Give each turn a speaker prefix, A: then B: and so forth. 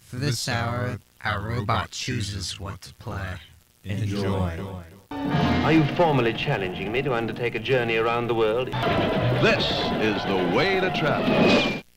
A: For this hour, our robot chooses what to play. Enjoy.
B: Are you formally challenging me to undertake a journey around the world?
C: This is the way to travel.